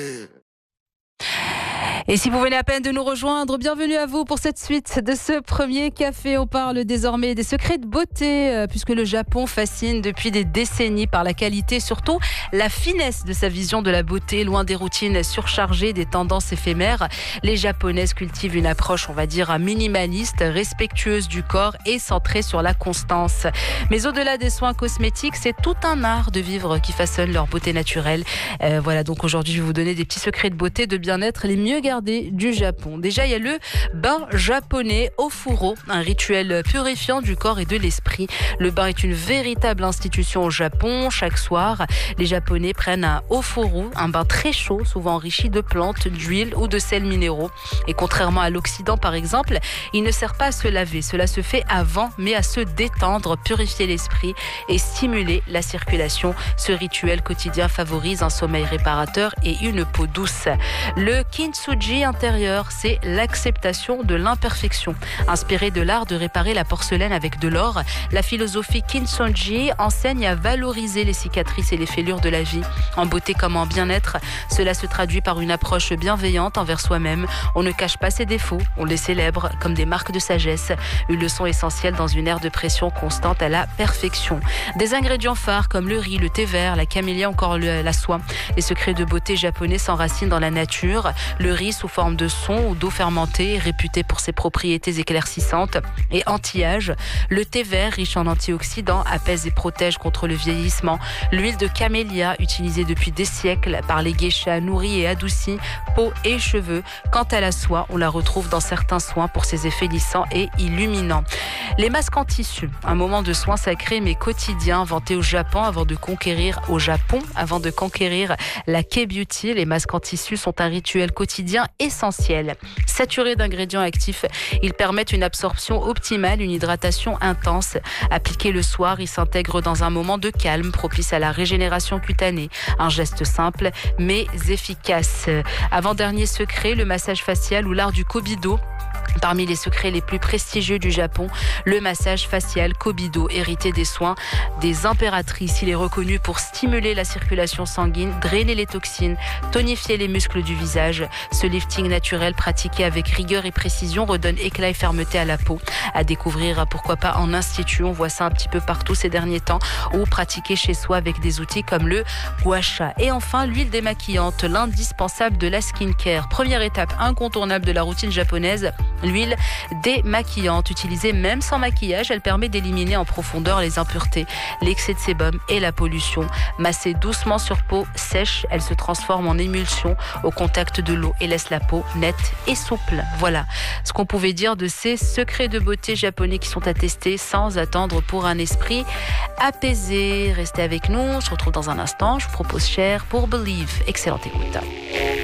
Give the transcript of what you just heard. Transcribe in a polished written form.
Et si vous venez à peine de nous rejoindre, bienvenue à vous pour cette suite de ce premier café. On parle désormais des secrets de beauté, puisque le Japon fascine depuis des décennies par la qualité, surtout la finesse de sa vision de la beauté, loin des routines surchargées, des tendances éphémères. Les Japonaises cultivent une approche, on va dire, minimaliste, respectueuse du corps et centrée sur la constance. Mais au-delà des soins cosmétiques, c'est tout un art de vivre qui façonne leur beauté naturelle. Voilà, donc aujourd'hui, je vais vous donner des petits secrets de beauté, de bien-être, les mieux gardés du Japon. Déjà, il y a le bain japonais ofuro, un rituel purifiant du corps et de l'esprit. Le bain est une véritable institution au Japon. Chaque soir, les Japonais prennent un ofuro, un bain très chaud, souvent enrichi de plantes, d'huile ou de sels minéraux. Et contrairement à l'Occident, par exemple, il ne sert pas à se laver. Cela se fait avant, mais à se détendre, purifier l'esprit et stimuler la circulation. Ce rituel quotidien favorise un sommeil réparateur et une peau douce. Le kintsugi intérieur, c'est l'acceptation de l'imperfection. Inspiré de l'art de réparer la porcelaine avec de l'or, la philosophie kintsugi enseigne à valoriser les cicatrices et les fêlures de la vie. En beauté comme en bien-être, cela se traduit par une approche bienveillante envers soi-même. On ne cache pas ses défauts, on les célèbre comme des marques de sagesse. Une leçon essentielle dans une ère de pression constante à la perfection. Des ingrédients phares comme le riz, le thé vert, la camélia, encore la soie. Les secrets de beauté japonais s'enracinent dans la nature. Le riz sous forme de son ou d'eau fermentée, réputé pour ses propriétés éclaircissantes et anti-âge. Le thé vert, riche en antioxydants, apaise et protège contre le vieillissement. L'huile de camélia, utilisée depuis des siècles par les geishas, nourrit et adoucit peau et cheveux. Quant à la soie, on la retrouve dans certains soins pour ses effets lissants et illuminants. Les masques en tissu, un moment de soin sacré mais quotidien, inventé au Japon avant de conquérir la K-beauty. Les masques en tissu sont un rituel quotidien essentiel. Saturés d'ingrédients actifs, ils permettent une absorption optimale, une hydratation intense. Appliqués le soir, ils s'intègrent dans un moment de calme propice à la régénération cutanée. Un geste simple mais efficace. Avant-dernier secret, le massage facial ou l'art du Kobido. Parmi les secrets les plus prestigieux du Japon, le massage facial Kobido, hérité des soins des impératrices. Il est reconnu pour stimuler la circulation sanguine, drainer les toxines, tonifier les muscles du visage. Ce lifting naturel pratiqué avec rigueur et précision redonne éclat et fermeté à la peau. À découvrir, pourquoi pas en institut, on voit ça un petit peu partout ces derniers temps, ou pratiquer chez soi avec des outils comme le gua sha. Et enfin, l'huile démaquillante, l'indispensable de la skincare. Première étape incontournable de la routine japonaise, l'huile démaquillante, utilisée même sans maquillage, elle permet d'éliminer en profondeur les impuretés, l'excès de sébum et la pollution. Massée doucement sur peau sèche, elle se transforme en émulsion au contact de l'eau et laisse la peau nette et souple. Voilà ce qu'on pouvait dire de ces secrets de beauté japonais qui sont à tester sans attendre pour un esprit apaisé. Restez avec nous, on se retrouve dans un instant. Je vous propose Cher pour Believe. Excellente écoute.